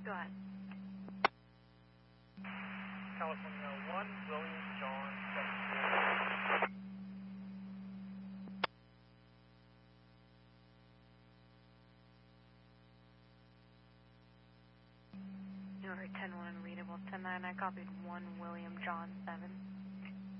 Go ahead. California 1, William John 7. Newark 10-1, readable 10-9. I copied 1, William John 7.